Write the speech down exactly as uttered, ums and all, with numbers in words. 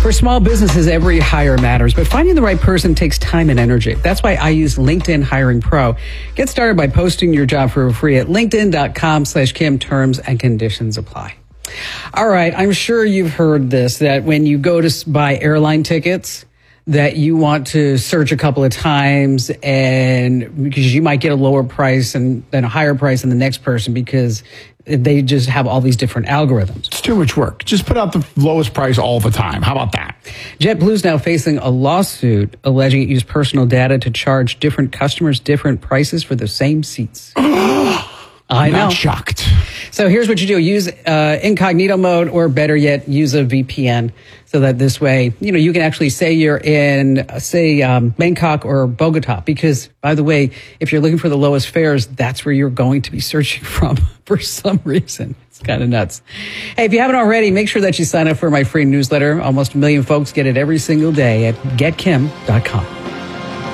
For small businesses, every hire matters, but finding the right person takes time and energy. That's why I use LinkedIn Hiring Pro. Get started by posting your job for free at linkedin.com slash Kim. Terms and conditions apply. All right. I'm sure you've heard this, that when you go to buy airline tickets, that you want to search a couple of times, and because you might get a lower price and then a higher price than the next person because they just have all these different algorithms. It's too much work. Just put out the lowest price all the time. How about that? JetBlue's now facing a lawsuit alleging it used personal data to charge different customers different prices for the same seats. I know. Not shocked. So here's what you do. Use uh, incognito mode, or better yet, use a V P N, so that this way, you know, you can actually say you're in, uh, say, um, Bangkok or Bogota. Because, by the way, if you're looking for the lowest fares, that's where you're going to be searching from for some reason. It's kind of nuts. Hey, if you haven't already, make sure that you sign up for my free newsletter. Almost a million folks get it every single day at get kim dot com.